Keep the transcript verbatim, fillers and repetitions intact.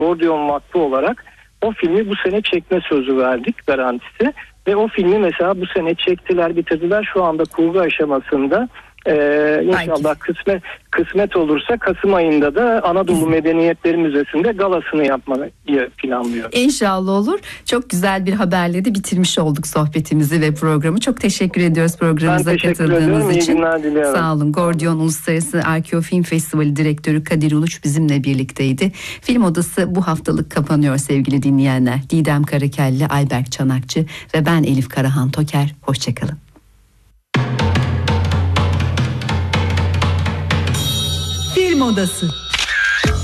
Gordion Vakfı olarak o filmi bu sene çekme sözü verdik, garantisi. Ve o filmi mesela bu sene çektiler, bitirdiler. Şu anda kurgu aşamasında. Ee, inşallah kısmet kısmet olursa Kasım ayında da Anadolu Medeniyetleri Müzesi'nde galasını yapmayı planlıyor. İnşallah olur. Çok güzel bir haberle de bitirmiş olduk sohbetimizi ve programı. Çok teşekkür ediyoruz programımıza katıldığınız için. İyi günler diliyorum. Sağ olun. Gordion Uluslararası Arkeo Film Festivali Direktörü Kadir Uluç bizimle birlikteydi. Film Odası bu haftalık kapanıyor sevgili dinleyenler. Didem Karakelli, Ayberk Çanakçı ve ben Elif Karahan Toker. Hoşçakalın. Film Odası.